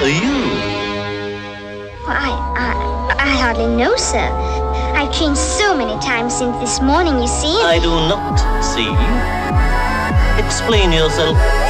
you? I hardly know, sir. I've changed so many times since this morning, you see. I do not see. Explain yourself.